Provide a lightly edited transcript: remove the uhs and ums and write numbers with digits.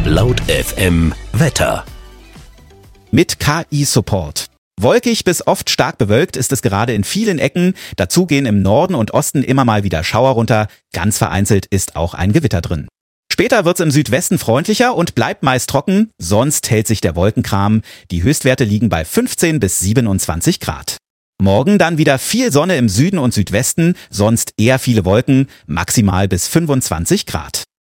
Laut FM Wetter. Mit KI-Support. Wolkig bis oft stark bewölkt ist es gerade in vielen Ecken. Dazu gehen im Norden und Osten immer mal wieder Schauer runter. Ganz vereinzelt ist auch ein Gewitter drin. Später wird's im Südwesten freundlicher und bleibt meist trocken. Sonst hält sich der Wolkenkram. Die Höchstwerte liegen bei 15 bis 27 Grad. Morgen dann wieder viel Sonne im Süden und Südwesten, sonst eher viele Wolken, maximal bis 25 Grad.